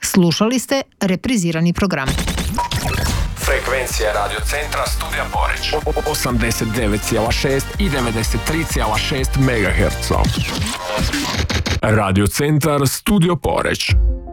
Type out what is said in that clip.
Slušali ste reprizirani program. Frekvencija Radio Centra Studija Poreć 89,6 i 93,6 MHz. Radio Centar Studio Poreć.